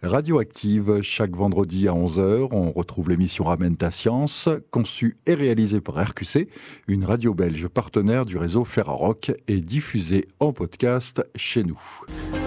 Radioactive, chaque vendredi à 11 heures, on retrouve l'émission Ramène ta science, conçue et réalisée par RQC, une radio belge partenaire du réseau Ferrarock et diffusée en podcast chez nous.